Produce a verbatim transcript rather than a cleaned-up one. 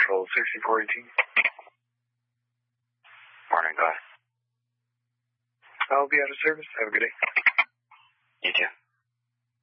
Control sixty-four eighteen. Morning, go ahead. I'll be out of service. Have a good day. You too.